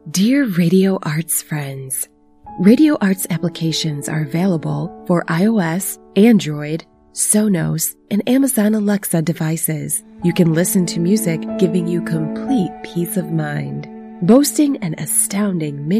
Dear Radio Arts friends, Radio Arts applications are available for iOS, Android, Sonos, and Amazon Alexa devices. You can listen to music, giving you complete peace of mind. Boasting an astounding